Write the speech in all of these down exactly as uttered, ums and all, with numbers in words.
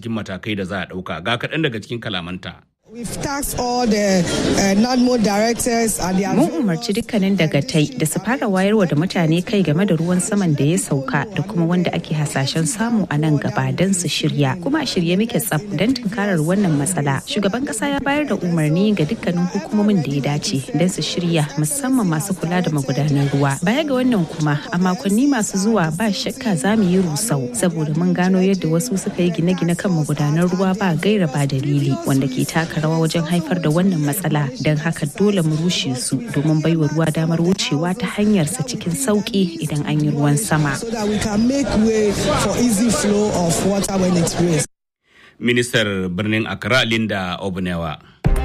cikin matakai da za a ɗauka. Ga kaɗan daga cikin kalamanta. We've tasked all the uh, NADMO directors and the Mun umarci dukkanin dagatai da su fara wayarwa da mutane kai game da ruwan saman da ya sauka da kuma wanda ake hasashen samu a nan gaba don su shirya. Kuma a shirye muke tsaf don tunkarar wannan matsala. Shugaban kasa ya bayar da umarni ga dukkanin hukumomin da ya dace don su shirya musamman masu kula da magudanan ruwa. Baya ga wannan kuma a makonni masu zuwa ba shakka za mu yi rusau saboda mun gano yadda wasu suka yi gine-gine kan magudanan ruwa ba gaira ba dalili wanda ke taka rawa wajen haifar da wannan matsala don haka dole mu rushe su domin baiwa ruwa damar wucewa ta hanyarsa cikin sauki idan an yi ruwan sama. so that we can make way for easy flow of water when it rains. Ministar birnin Accra Linda Obunewa.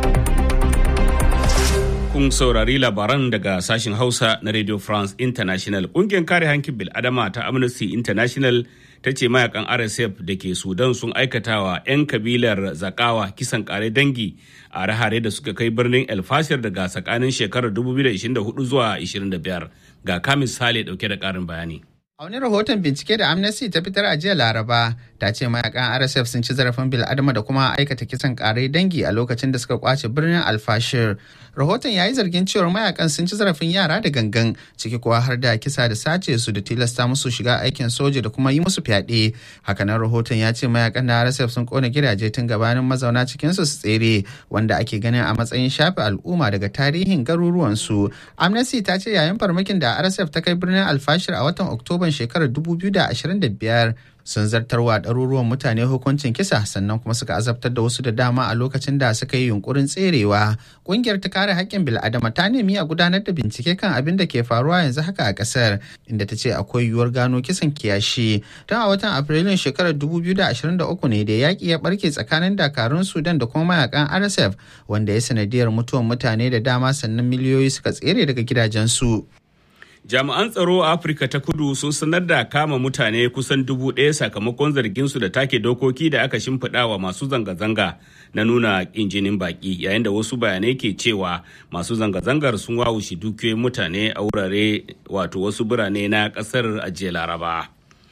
Kun saurari labaran daga sashen Hausa na Radio France International. Ƙungiyar kare hankin bil'adama ta Amnesty International ta ce mayakan R S F da ke Sudan sun aikatawa 'yan kabilar Zakawa kisan kare dangi a hare da suka kai birnin El Fasher daga tsakanin shekarar dubu biyu da ishirin da hudu zuwa ishirin da biyar. Ga Kamis Sale dauke da karin bayani. A wani rahoton bincike da Amnesty ta fitar a jiya Laraba ta ce mayakan R S F sun ci zarafin bil'adama da kuma aikata kisan kare dangi a lokacin da suka kwace birnin Al-Fashir. Rahoton ya yi zargin cewar mayakan sun ci zarafin yara da gangan ciki kuwa har da kisa da sace su da tilasta musu shiga aikin soja da kuma yi musu fyaɗe. Hakanan rahoton ya ce mayakan na R S F sun kona gidaje tun gabanin mazauna cikin su su tsere wanda ake ganin a matsayin shafe al'umma daga tarihin garuruwansu. Amnesty ta ce yayin farmakin da R S F ta kai birnin Al-Fashir a watan Oktoba shekarar dubu biyu da ashirin da biyar sun zartarwa ɗaruruwan mutane hukuncin kisa sannan kuma suka azabtar da wasu da dama a lokacin da suka yi yunkurin tserewa. Ƙungiyar ta kare haƙƙin bil'adama ta nemi a gudanar da bincike kan abin da ke faruwa yanzu haka a ƙasar inda ta ce akwai yiwuwar gano kisan kiyashi. Tun a watan Afrilun shekarar dubu biyu da ashirin da uku ne da yaƙi ya ɓarke tsakanin dakarun Sudan da kuma mayakan R S F wanda ya sanadiyar mutuwan mutane da dama sannan miliyoyi suka tsere daga gidajensu. Jami'an tsaro a Afirka ta Kudu sun sanar da kama mutane kusan dubu ɗaya sakamakon zarginsu da take dokoki da aka shimfiɗa wa masu zanga-zanga na nuna ƙin jinin baƙi, yayin da wasu bayanai ke cewa masu zanga-zangar sun wawushe dukiyoyin mutane a wurare wato wasu birane na ƙasar a jiya Laraba.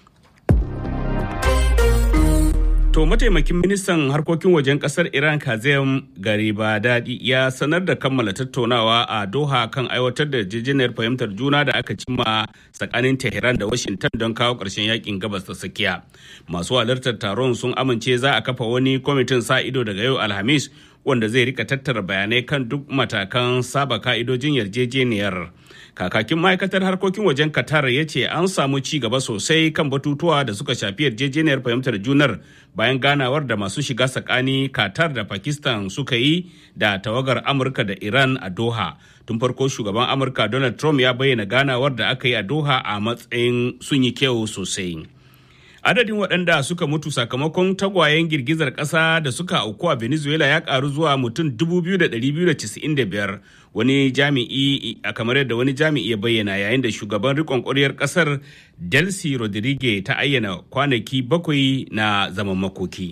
To mataimakin ministan harkokin wajen kasar Iran Kazem Garibadadi ya sanar da kammala tattaunawa a Doha kan aiwatar da yarjejeniyar fahimtar juna da aka cimma tsakanin Tehran da Washington don kawo ƙarshen yakin gabas ta tsakiya. Masu halartar taron sun amince za a kafa wani kwamitin sa ido daga yau Alhamis wanda zai rika tattara bayanai kan duk matakan saba ka'idojin yarjejeniyar. Kakakin ma'aikatar harkokin wajen Qatar ya ce an samu ci gaba sosai kan batutuwa da suka shafi yarjejeniyar fahimtar junar bayan ganawar da masu shiga tsakani Qatar da Pakistan suka yi da tawagar Amurka da Iran a Doha. Tun farko shugaban Amurka Donald Trump ya bayyana ganawar da aka yi a Doha a matsayin sun yi kyau sosai. Adadin waɗanda suka mutu sakamakon tagwayen girgizar ƙasa da suka auku a Venezuela ya ƙaru zuwa mutum dubu biyu da ɗari biyu da casa'in da biyar. Wani jami'i a kamar yadda wani jami'i ya bayyana yayin da shugaban riƙon ƙwaryar ƙasar Delcy Rodriguez ta ayyana kwanaki bakwai na zaman makoki.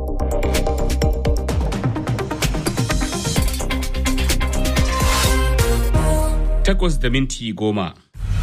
Takwas da minti goma.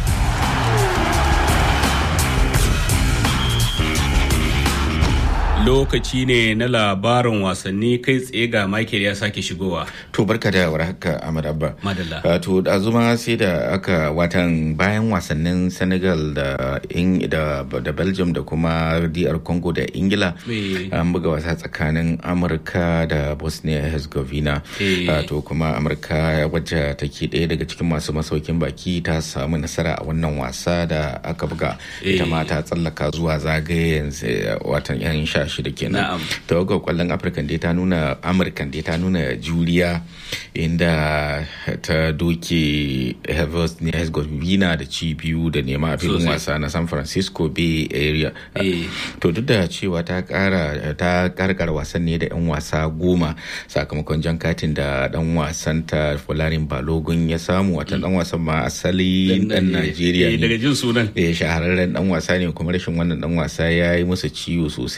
Lokaci ne na labarin wasanni kai tsaye ga Michael ya sake shigowa. To barka da warhaka Ahmad Abba. Madalla. To da zuma sai da aka watan bayan wasannin Senegal da da, da Belgium da kuma D R Congo da Ingila an buga wasa tsakanin Amurka da Bosnia Herzegovina. To kuma Amurka wacce take ɗaya daga cikin masu masaukin baki ta samu nasara a wannan wasa da aka buga. Ita ma ta tsallaka zuwa zagayen watan yan sha shida kenan. Tawagar kwallon Afirka dai ta nuna Amurkan dai ta nuna juriya inda ta doke Herzegovina da ci biyu da nema a filin wasa na San Francisco Bay Area. To duk da cewa ta kara ta karkar wasan ne da yan wasa goma sakamakon jan katin da dan wasan ta Folarin Balogun ya samu, watan dan wasan ma asali dan Najeriya ne. Daga jin sunan. Eh shahararren dan wasa ne kuma rashin wannan dan wasa ya yi musu ciwo sosai.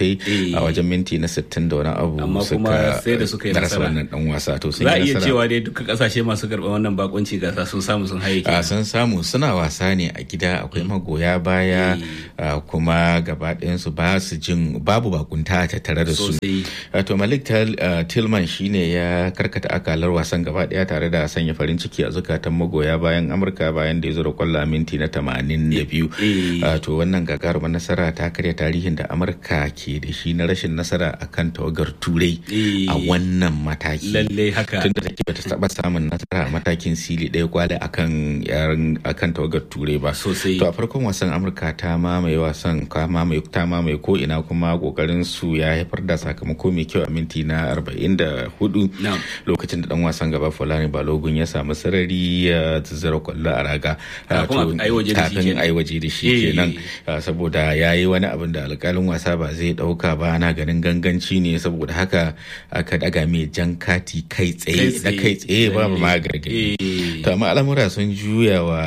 a wajen minti na sittin da wani abu amma kuma sai da suka yi nasara wannan dan wasa to sun za a yi iya nasara cewa dai duka kasashe masu karɓar wannan bakunci gasa sun samu sun haye a sun samu suna wasa ne a gida akwai magoya baya kuma gaba ɗayan su ba su jin babu bakunta ta tare da su to Malik Tillman shine ya karkata akalar wasan gaba ɗaya tare da sanya farin ciki a zukatan magoya bayan Amurka bayan da ya zura kwallo a minti na tamanin da biyu to wannan gagarumar nasara ta karya tarihin da Amurka ke da shi na rashin nasara akan tawagar Turai a wannan mataki lalle haka tunda take bata taba samun nasara a matakin sili ɗaya kwale akan yaran akan tawagar Turai ba sosai to a farkon wasan Amurka ta mamaye wasan ka mamaye ta mamaye ko ina kuma kokarin su ya haifar da sakamako mai kyau a minti na arba'in da hudu lokacin da dan wasan gaba Fulani Balogun ya samu sarari ya zura kwallo a raga kafin ai waje da shi kenan saboda yayi wani abin da alƙalin wasa ba zai dauka ba ana ganin ganganci ne saboda haka aka daga mai jan kati kai tsaye da kai tsaye babu ma gargadi to amma al'amura sun juya wa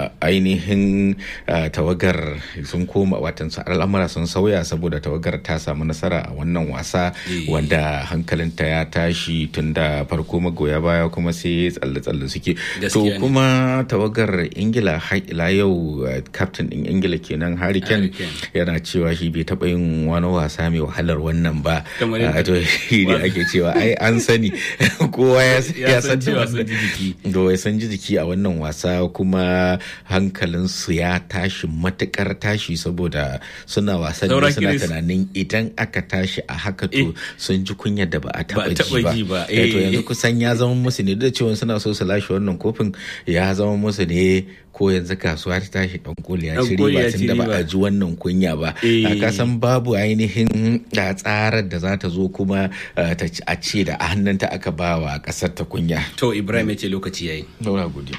ainihin tawagar sun koma watan al'amura sun sauya saboda tawagar ta samu nasara a wannan wasa wanda hankalinta ya tashi tun da farko magoya baya kuma sai tsalle-tsalle suke to kuma tawagar Ingila har ila yau captain din Ingila kenan Harry Kane yana cewa shi bai taba yin wani wasa mai wahalar wannan ba to shi ne ake cewa ai an sani kowa ya san cewa sun ji jiki to san ji jiki a wannan wasa kuma hankalinsu ya tashi matukar tashi saboda suna wasan da suna tunanin idan aka tashi a haka to sun ji kunyar da ba a taba ji ba to yanzu kusan ya zama musu ne da cewa suna so su lashe wannan kofin ya zama musu ne ko yanzu kasuwa ta tashi dan koli ya ci riba tun da ba a ji wannan kunya ba ka san babu ainihin da tsarar da za ta zo kuma ta a ce da a hannunta aka ba wa kasar ta kunya to Ibrahim ya ce lokaci yayi daura gudi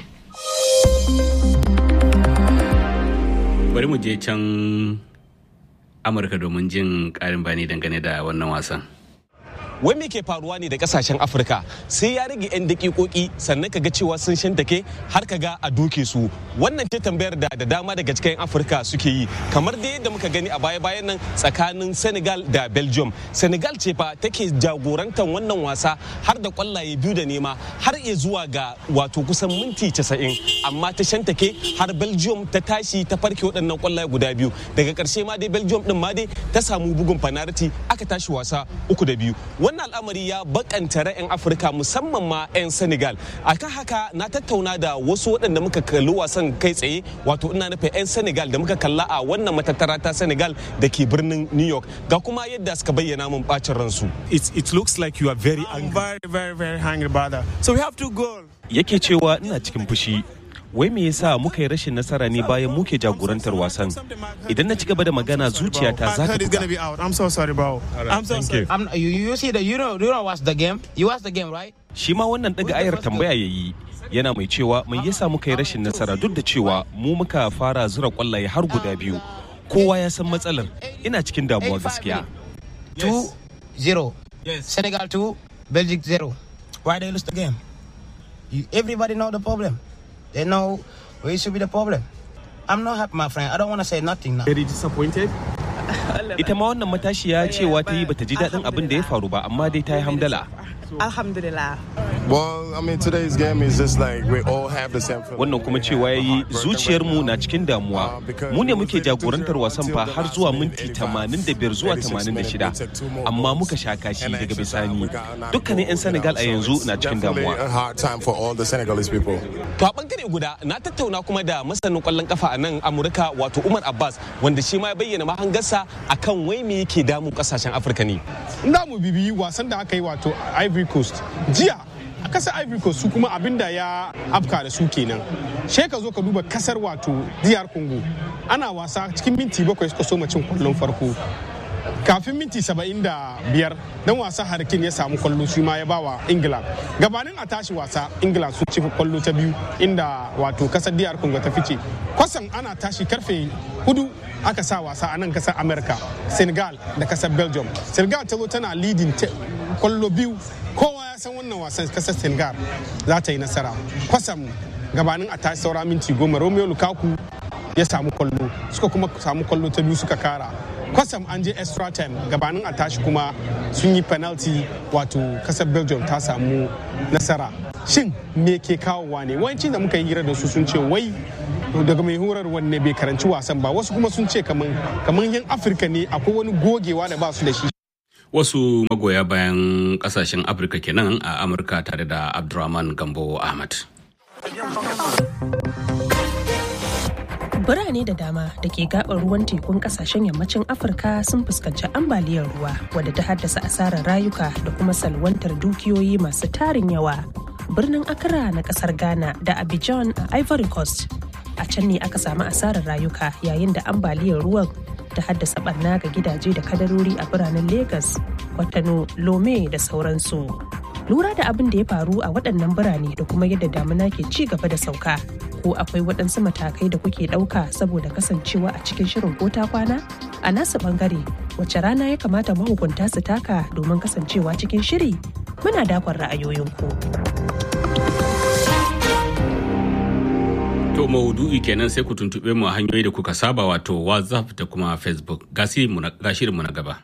bari mu je can Amurka domin jin karin bayani dangane da wannan wasan wai me ke faruwa ne da kasashen Afirka sai ya rage yan dakikoki sannan kaga cewa sun shantake har kaga a doke su wannan ce tambayar da da dama daga cikin Afirka suke yi kamar da yadda muka gani a baya-bayan nan tsakanin Senegal da Belgium Senegal ce fa take jagorantar wannan wasa har da kwallaye biyu da nema har ya zuwa ga wato kusan minti casa'in amma ta shantake har Belgium ta tashi ta farke waɗannan kwallaye guda biyu daga ƙarshe ma dai Belgium din ma dai ta samu bugun penalty aka tashi wasa uku da biyu wannan al'amari ya bakanta ra'ayin Afirka musamman ma 'yan Senegal akan haka na tattauna da wasu waɗanda muka kalli wasan kai tsaye wato ina nufin 'yan Senegal da muka kalla a wannan matattara ta Senegal da ke birnin New York ga kuma yadda suka bayyana mun bacin ransu it, it looks like you are very angry very very very angry about that so we have to go yake cewa ina cikin fushi wai me yasa muka yi rashin nasara ne bayan muke jagorantar wasan idan na ci gaba da magana zuciyata za ta buga I'm so sorry bro I'm so sorry I'm, you, you see the you know you know watch the game you watch the game right shi ma wannan daga ayar tambaya yayi yana mai cewa mai yasa muka yi rashin nasara duk da cewa mu muka fara zura kwallaye har guda biyu kowa ya san matsalar ina cikin damuwa gaskiya two zero Senegal two Belgium zero why they lose the game you, everybody know the problem they know where should be the problem I'm not happy my friend I don't want to say nothing now very disappointed ita ma wannan matashiya cewa ta yi bata ji daɗin abin da ya faru ba amma dai ta yi hamdala Alhamdulillah. Well, I mean today's game is just like we all have the same feeling. Wannan kuma cewa yayi zuciyar mu na cikin damuwa. Mu ne muke jagorantar wasan fa har zuwa minti tamanin da biyar zuwa tamanin da shida. Amma muka sha kashi daga bisani. Dukkanin 'yan Senegal a yanzu na cikin damuwa. To a bangare guda na tattauna kuma da masanin kwallon kafa a nan Amurka wato Umar Abbas wanda shi ma ya bayyana mahangarsa akan wai me yake damu kasashen Afirka ne. Ina mu bibi wasan da aka yi wato Ivory Coast jiya a kasar Ivory Coast su kuma abinda ya afka da su kenan she ka zo ka duba kasar wato D R Congo ana wasa cikin minti bakwai suka so cin kwallon farko kafin minti saba'in da biyar dan wasa Harkin ya samu kwallo shi ma ya bawa England gabanin a tashi wasa England sun ci kwallo ta biyu inda wato kasar D R Congo ta fice kwasan ana tashi karfe hudu aka sa wasa a nan kasar America Senegal da kasar Belgium Senegal ta zo tana leading kwallo biyu kowa ya san wannan wasan kasar Senegal za ta yi nasara kwasam gabanin a tashi saura minti goma Romelu Lukaku ya samu kwallo suka kuma samu kwallo ta biyu suka kara kwasam an je extra time gabanin a tashi kuma sun yi penalty wato kasar Belgium ta samu nasara. Shin me ke kawowa ne? Wanci da muka yi hira da su sun ce wai daga mai horar wanne bai karanci wasan ba, wasu kuma sun ce kaman kaman yan Afirka ne akwai wani gogewa da ba su da shi. Wasu magoya bayan kasashen Afirka kenan a Amurka tare da Abdurrahman Gambo Ahmad. Birane da dama da ke gabar ruwan tekun kasashen yammacin Afirka sun fuskanci ambaliyar ruwa wadda ta haddasa asarar rayuka da kuma salwantar dukiyoyi masu tarin yawa. Birnin Accra na kasar Ghana da Abidjan a Ivory Coast. A can ne aka samu asarar rayuka yayin da ambaliyar ruwan ta haddasa barna ga gidaje da kadarori a biranen Lagos, Kwatano, Lome da sauransu. Lura da abin da ya faru a waɗannan birane da kuma yadda damuna ke ci gaba da sauka. Ko akwai waɗansu matakai da kuke ɗauka saboda kasancewa a cikin shirin ko ta kwana? A nasu ɓangare, wace rana ya kamata mahukunta su taka domin kasancewa cikin shiri? Muna dakon ra'ayoyinku. To maudu'i kenan sai ku tuntuɓe mu a hanyoyi da kuka saba wato WhatsApp da kuma Facebook. Ga shirinmu na gaba.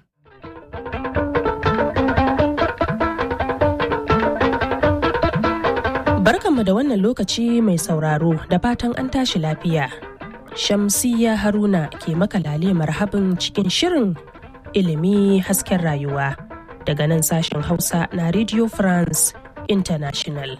Barkanmu da wannan lokaci mai sauraro da fatan an tashi lafiya. Shamsiyya Haruna ke maka lale marhabin cikin shirin ilimi hasken rayuwa daga nan sashen Hausa na Radio France International.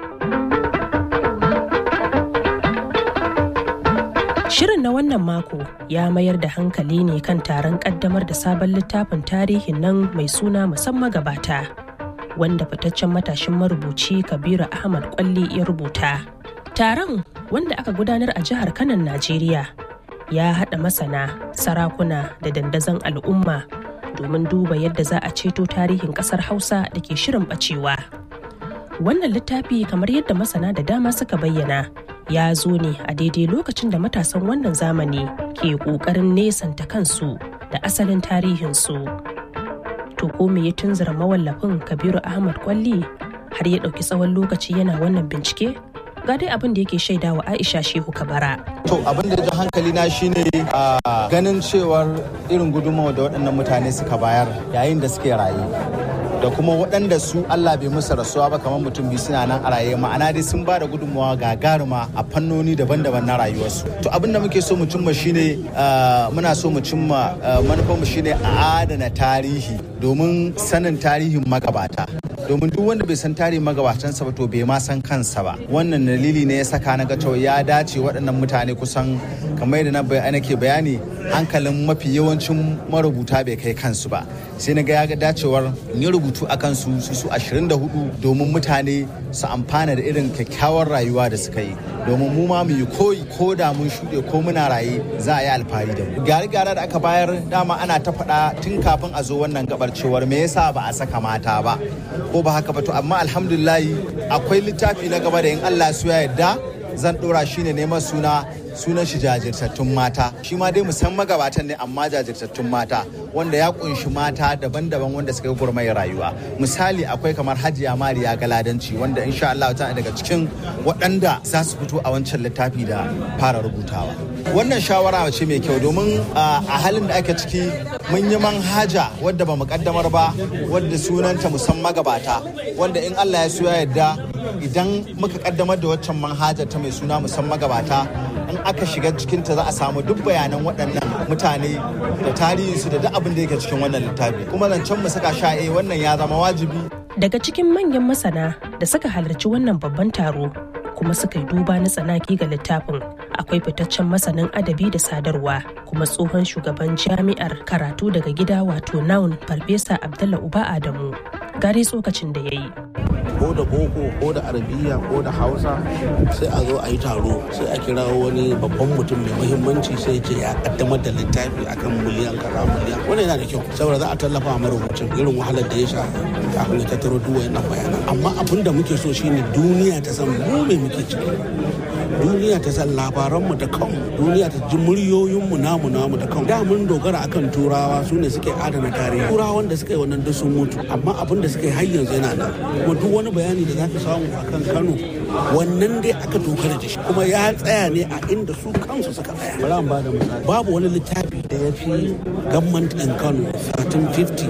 Shirin na wannan mako ya mayar da hankali ne kan taron kaddamar da sabon littafin tarihin nan mai suna musamman gabata, wanda fitaccen matashin marubuci Kabiru Ahmad Kwalli ya rubuta. Taron, wanda aka gudanar a jihar Kanon, Najeriya, ya haɗa masana, sarakuna da dandazon al'umma domin duba yadda za a ceto tarihin ƙasar Hausa da ke shirin ɓacewa. Wannan littafi, kamar yadda masana da dama suka bayyana, ya zo ne a daidai lokacin da matasan wannan zamani ke ƙoƙarin nesanta kansu da asalin tarihinsu. To ko me ya tunzura mawallafin Kabiru Ahmad Kwalli har ya ɗauki tsawon lokaci yana wannan bincike? Ga dai abin da yake shaida wa Aisha Shehu Kabara. To abin da ya ji hankali na shine a ganin cewar irin gudunmawa da waɗannan mutane suka bayar yayin da suke raye. Da kuma waɗanda su Allah bai musu rasuwa ba kamar mutum biyu suna nan a raye, ma'ana dai sun ba da gudunmawa gagaruma a fannoni daban-daban na rayuwarsu. To abin da muke so mu cimma shine muna so mu cimma manufarmu shine a adana tarihi domin sanin tarihin magabata. Domin duk wanda bai san tarihin magabatansa ba to bai ma san kansa ba. Wannan dalili ne ya saka na ga cewa ya dace waɗannan mutane kusan kamar yadda na nake bayani hankalin mafi yawancin marubuta bai kai kansu ba. Sai na ga ya ga dacewar ni rubutu a kansu su su ashirin da hudu domin mutane su amfana da irin kyakkyawar rayuwa da suka yi. Domin mu ma mu yi koyi ko da mun shuɗe ko muna raye za a yi alfahari da mu. Gyare-gyare da aka bayar dama ana ta faɗa tun kafin a zo wannan gabar cewar me yasa ba a saka mata ba. Ko ba haka ba to amma alhamdulillahi akwai littafi na gaba da in Allah su ya yarda zan dora shi ne neman suna sunan shi jajirtattun mata, shi ma dai musamman magabatan ne amma jajirtattun mata wanda ya kunshi mata daban-daban wanda suka yi gurmayar rayuwa. Misali akwai kamar Hajiya Mariya Galadanci wanda insha Allah ta daga cikin waɗanda za su fito a wancan littafi da fara rubutawa. Wannan shawara ce mai kyau domin a halin da ake ciki mun yi manhaja wadda ba mu kaddamar ba wadda sunanta musamman magabata, wanda in Allah ya so ya yarda idan muka kaddamar da waccan manhaja ta mai suna musamman magabata, in aka shiga cikinta za a samu duk bayanan waɗannan mutane da tarihinsu da duk abin da yake cikin wannan littafi. Kuma zancen mu saka sha'e wannan ya zama wajibi. Daga cikin manyan masana da suka halarci wannan babban taro kuma suka yi duba na tsanaki ga littafin akwai fitaccen masanin adabi da sadarwa kuma tsohon shugaban jami'ar karatu daga gida wato Naun Farfesa Abdullah Uba Adamu. Gare tsokacin da ya yi. Ko da boko ko da arabiya ko da hausa sai a zo a yi taro sai a kira wani babban mutum mai muhimmanci sai ce ya kaddamar da littafi akan miliyan kaza miliyan. Wannan yana da kyau saboda za a tallafa marubucin irin wahalar da ya sha kafin ya tattaro duk wayannan bayanan. Amma abin da muke so shine duniya ta san mu me muke ciki, duniya ta san labaranmu da kanmu, duniya ta ji muryoyinmu namu namu da kanmu. Da mun dogara akan turawa su ne suke adana tarihi, turawan da suka yi wannan duk sun mutu, amma abin da suka yi har yanzu yana nan. Kuma duk wani wani bayani da za ka samu akan Kano wannan dai aka dogara da shi kuma ya tsaya ne a inda su kansu suka tsaya. Bari an bada misali. Babu wani littafi da ya fi government in Kano thirteen fifty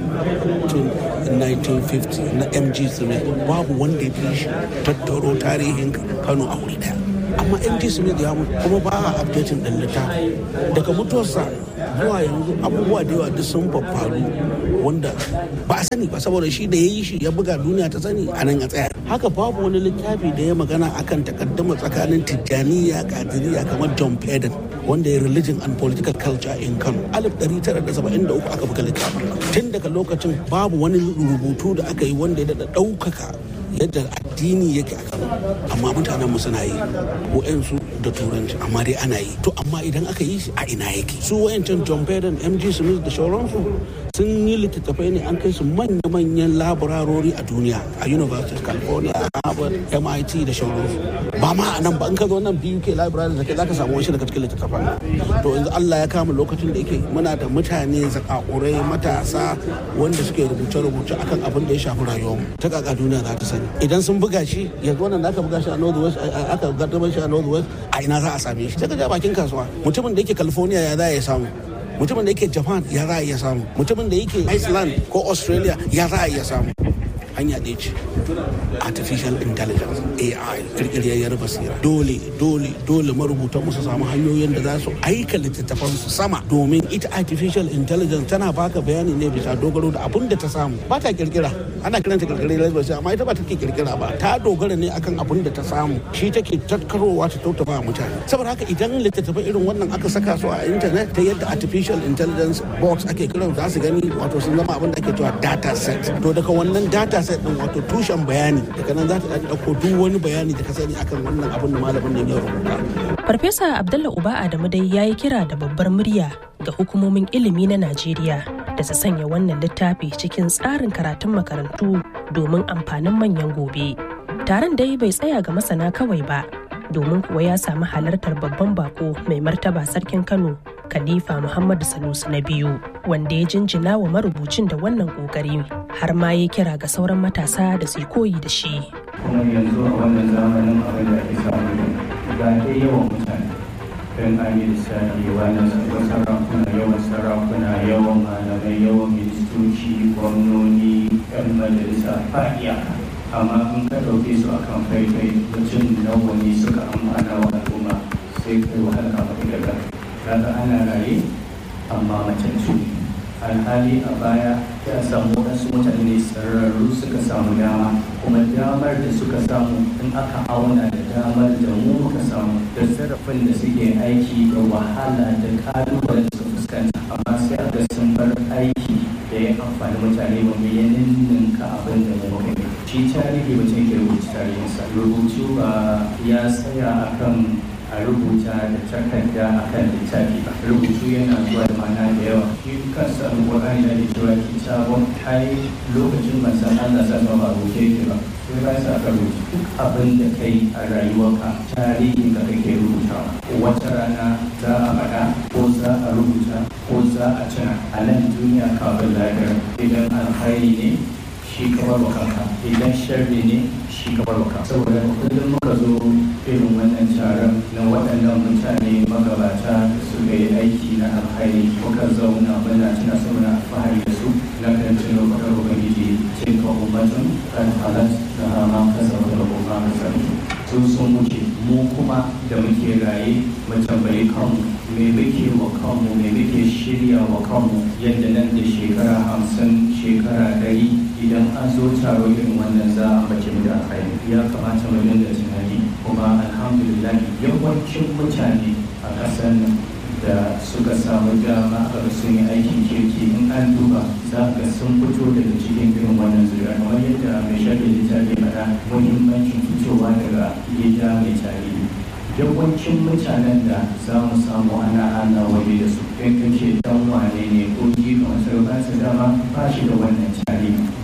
to nineteen fifty na M G Smith, babu wanda ya fi shi tattaro tarihin Kano a wuri daya. Amma M G Smith ya mutu kuma ba a updating din littafi. Daga mutuwarsa zuwa yanzu abubuwa da yawa duk sun faru wanda ba a sani ba, saboda shi da ya yi shi ya buga duniya ta sani a nan ya tsaya. Haka babu wani littafi da ya magana akan takaddama tsakanin Tijjaniya Kadiriya kamar John Peden wanda ya religion and political culture in Kano. alif ɗari tara da saba'in da uku aka buga littafin. Tun daga lokacin babu wani rubutu da aka yi wanda ya daɗa ɗaukaka yadda addini yake a Kano, amma mutanen mu suna yi wa'ansu da turanci amma dai ana yi. To amma idan aka yi shi a ina yake? Su wayancan John Peden, M G Smith da sauransu sun yi littattafai ne, an kai su manya-manyan laborarori a duniya, a University of California, Harvard, M I T da sauransu. Ba ma a nan ba, in ka zo nan B U K library da ke za ka samu wani daga cikin littattafan. To yanzu Allah ya kama lokacin da yake muna da mutane zakakurai matasa wanda suke rubuce-rubuce akan abin da ya shafi rayuwarmu. Ta kaka duniya za ta sani. Idan sun buga shi, yanzu wannan da aka buga shi a North West, aka gaddamar shi a North West, a ina za a same shi? Sai ka je bakin kasuwa. Mutumin da yake California ya za ya samu. Mutumin da yake Japan ya za a iya samu. Mutumin da yake Iceland ko Australia ya za a iya samu. Hanya ɗaya ce, artificial intelligence, A I, kirkiriyar basira. Dole, dole, dole marubutan musu samu hanyoyin da za su aika littattafan su sama, domin ita artificial intelligence tana baka bayani ne bisa dogaro da abin da ta samu. Ba ta kirkira, ana kiranta kirkiriyar basira, amma ita ba take kirkira ba. Ta dogara ne akan abin da ta samu. Shi take tattarowa ta tautaba mutane. Saboda haka idan littattafai irin wannan aka saka su a internet ta yadda artificial intelligence box ake kiran za su gani, wato sun zama abin da ake cewa data set. To daga wannan data set din, wato tushen bayani, daga nan za ta ɗauko duk wani bayani da ka sani akan wannan abin da malamin nan ya rubuta. Farfesa Abdullah Uba Adamu dai ya yi kira da babbar murya ga hukumomin ilimi na Najeriya da su sanya wannan littafi cikin tsarin karatun makarantu domin amfanin manyan gobe. Taron dai bai tsaya ga masana kawai ba, domin kuwa ya samu halartar babban bako mai martaba sarkin Kano Khalifa Muhammadu Sanusi na biyu, wanda ya jinjina wa marubucin da wannan kokari, har ma ya kira ga sauran matasa da su koyi da shi. Kuma yanzu a wannan zamanin abin da ake samu ga ke yawan mutane don an yi lissafi wannan sabon sarakuna, yawan sarakuna, yawan malamai, yawan ministoci, gwamnoni, yan majalisa, fa'iya. Amma in ka ɗauke su akan faifai mutum nawa ne suka amfana wa al'umma, sai kai wahala mafi daga kaga ana raye amma matattu. Alhali a baya ya samu wasu mutane sararru suka samu dama, kuma damar da suka samu in aka auna da damar da mu muka samu da zarafin da suke aiki da wahala da kalubalen su fuskanta, amma sai aka sun bar aiki da ya amfani mutane ba mai yanin ninka abin da mu muka yi. Shi tarihi mutum ke rubuta tarihinsa. Rubutu ba ya tsaya akan a rubuta da takarda akan littafi ba. Rubutu yana zuwa da ma'ana da yawa. Shi kansa alƙur'ani da cewa kitabun ai lokacin manzon Allah sallallahu alaihi wasallam yake ba. Sai ba sa ka rubuta duk abin da kai a rayuwarka, tarihin da kake rubutawa. Wata rana za a faɗa ko za a rubuta ko za a tuna a nan duniya kafin lahira. Idan alkhairi ne shi kamar kanka, idan sharri ne shi kamar kanka. Saboda kullum muka zo irin wannan taron na waɗannan mutane magabata da suka yi aiki na alkhairi, muka zauna muna tuna su muna alfahari da su, na kan tuno faɗar ubangiji tilka ummatun qad khalat laha ma kasabat wa lakum ma kasabtum. Sun sun wuce, mu kuma da muke raye mu tambayi kanmu me muke wa kanmu, me muke shirya wa kanmu, yadda nan da shekara hamsin, shekara ɗari idan an zo taro irin wannan za a bace mu da alkhairi. Ya kamata mu dinga tunani, kuma alhamdulillah yawancin mutane a ƙasar nan da suka samu dama a sun yi aikin kirki, in an duba za ga sun fito daga cikin irin wannan zuriya, kamar yadda mai shaɗe littafi faɗa muhimmancin fitowa daga gida mai tarihi. Yawancin mutanen da za mu samu ana ana waje da su in kace dan wane ne ko jikan sai ba su dama ba shi da wannan tarihi, da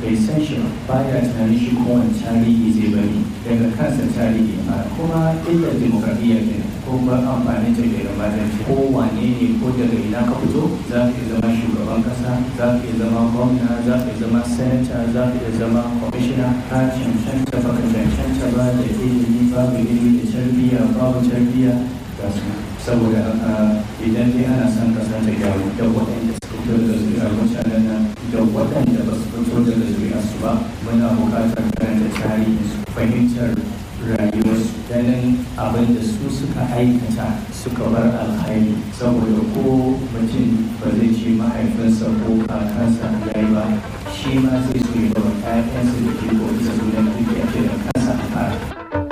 bai san shi ba ya tunanin shi kuma wani tarihi zai bari daga kansa tarihi a kuma illar demokradiyya ke ko ba amfani ta da mazanci ko wane ne ko daga ina ka fito za ka zama shugaban kasa za ka zama gwamna za ka zama senator za ka zama kwamishina ka cancanta ba ka cancanta ba da ilimi babu ilimi da tarbiyya babu tarbiyya ga su saboda haka idan dai ana son kasa ta gyaru da waɗanda suka fito daga zuriyar mutanen nan da waɗanda ba su fito daga zuriyar su ba muna buƙatar karanta tarihin su fahimtar rayuwarsu ganin abin da su suka aikata suka bar alhairi saboda ko mutum ba zai ce mahaifinsa ko kakansa ya yi ba shi ma zai so ya bar ƴaƴansa da jikoki